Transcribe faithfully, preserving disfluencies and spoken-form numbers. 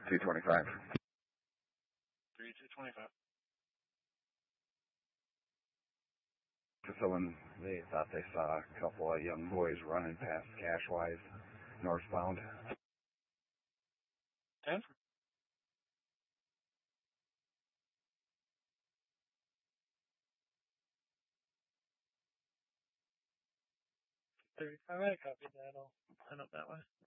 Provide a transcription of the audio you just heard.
two twenty-five. three two twenty-five. Someone, they thought they saw a couple of young boys running past Cashwise, northbound. ten? thirty-five, I copied that. I'll head up that way.